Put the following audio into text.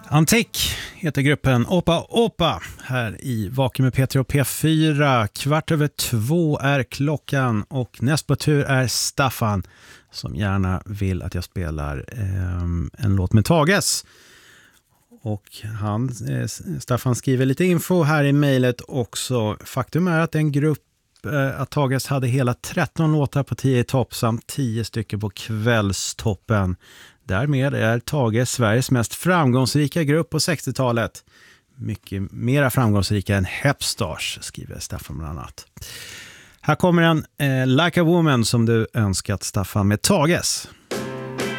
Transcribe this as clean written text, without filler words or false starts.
Antik heter gruppen Opa Opa här i Vaken med Peter och P4. 2:15 är klockan och näst på tur är Staffan som gärna vill att jag spelar en låt med Tages. Och Staffan skriver lite info här i mejlet också. Faktum är att en grupp att Tages hade hela 13 låtar på 10 i topp samt 10 stycken på kvällstoppen. Därmed är Tages Sveriges mest framgångsrika grupp på 60-talet. Mycket mera framgångsrika än Hepstars, skriver Staffan bland annat. Här kommer en Like a Woman som du önskat, Staffan, med Tages.